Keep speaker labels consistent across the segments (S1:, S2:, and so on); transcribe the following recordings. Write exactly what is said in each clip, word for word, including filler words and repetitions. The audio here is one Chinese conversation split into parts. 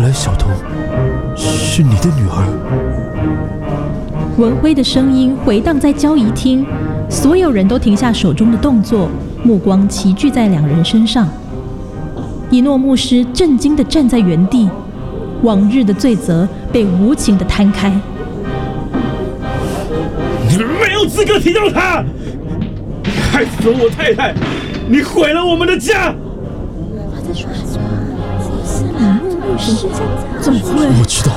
S1: 来小童是你的女儿。
S2: 文辉的声音回荡在交谊厅，所有人都停下手中的动作，目光齐聚在两人身上。以诺牧师震惊地站在原地，往日的罪责被无情地摊开。
S3: 你们没有资格提到他！你害死了我太太，你毁了我们的家！
S4: 他在说什么？以诺牧师
S2: 怎么会？
S1: 我知道，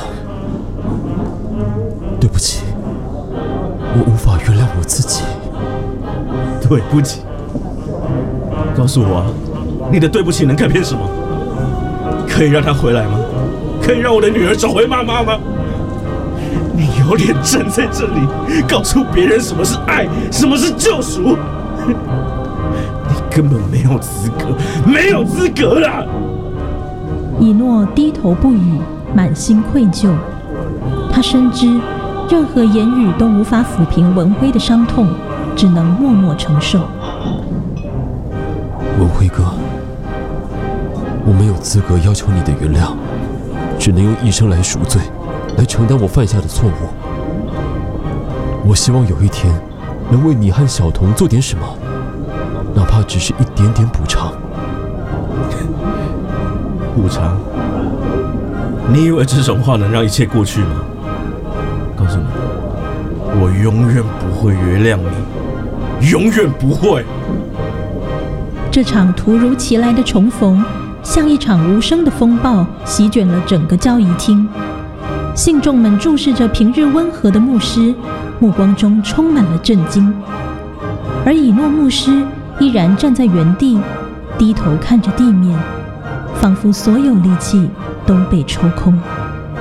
S1: 对不起，我无法原谅我自己。
S3: 对不起，告诉我啊，你的对不起能改变什么？可以让他回来吗？可以让我的女儿找回妈妈吗？你有脸站在这里，告诉别人什么是爱，什么是救赎？你根本没有资格，没有资格啦！
S2: 以诺低头不语，满心愧疚。他深知，任何言语都无法抚平文辉的伤痛，只能默默承受。
S1: 文辉哥，我没有资格要求你的原谅，只能用一生来赎罪，来承担我犯下的错误。我希望有一天能为你和小童做点什么，哪怕只是一点点补偿。
S3: 补偿？你以为这种话能让一切过去吗？告诉你，我永远不会原谅你，永远不会。
S2: 这场突如其来的重逢，像一场无声的风暴，席卷了整个交谊厅。信众们注视着平日温和的牧师，目光中充满了震惊。而以诺牧师依然站在原地，低头看着地面，仿佛所有力气都被抽空。